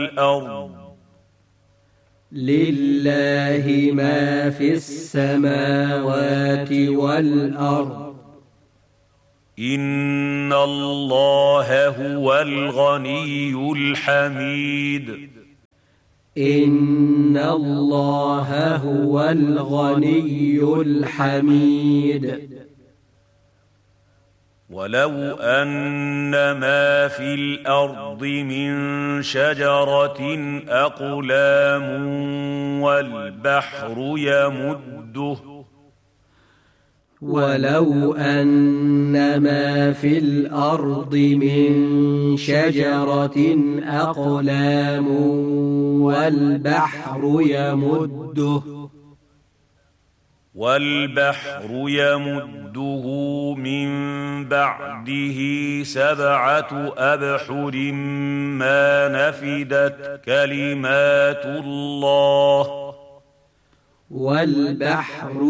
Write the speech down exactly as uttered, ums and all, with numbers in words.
والأرض لله ما في السماوات والأرض إن الله هو الغني الحميد إن الله هو الغني الحميد ولو أن ما في الأرض من شجرة أقلام والبحر يمده ولو أن ما في الأرض من شجرة أقلام والبحر يمده والبحر يمده من بعده سبعة أبحر ما نفدت كلمات الله والبحر